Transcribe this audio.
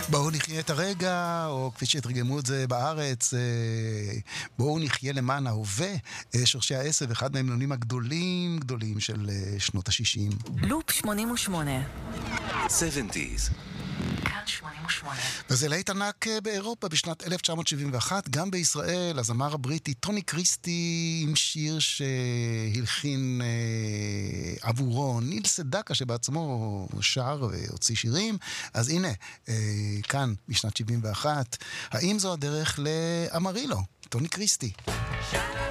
בואו נחיה את הרגע, או כפי שתרגמו את זה בארץ, בואו נחיה למען ההווה. שורשי העשב, אחד מהמנונים הגדולים של שנות ה-60. לופ 88. 70s. כאן 88. וזה להיט ענק באירופה בשנת 1971, גם בישראל, הזמר הבריטי טוני קריסטי עם שיר שהלחין עבורו ניל סדקה, שבעצמו שר והוציא שירים. אז הנה, כאן בשנת 71, האם זו הדרך לאמרילו, טוני קריסטי?